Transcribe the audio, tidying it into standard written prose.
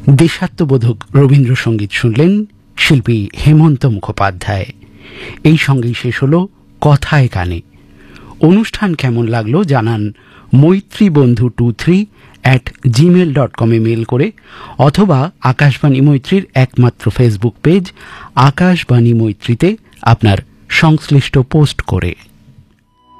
দেশাত্মবোধক রবীন্দ্রসঙ্গীত শুনলেন শিল্পী হেমন্ত মুখোপাধ্যায়। এই সঙ্গেই শেষ হল কথায় কানে। অনুষ্ঠান কেমন লাগলো জানান maitribandhu23@gmail.com মেল করে, অথবা আকাশবাণী মৈত্রীর একমাত্র ফেসবুক পেজ আকাশবাণী মৈত্রীতে আপনার সংশ্লিষ্ট পোস্ট করে।